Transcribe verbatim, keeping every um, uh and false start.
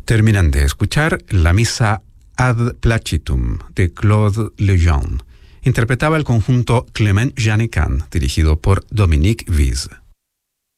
Terminan de escuchar la misa Ad Placitum de Claude Lejeune. Interpretaba el conjunto Clement Janican, dirigido por Dominique Wiese.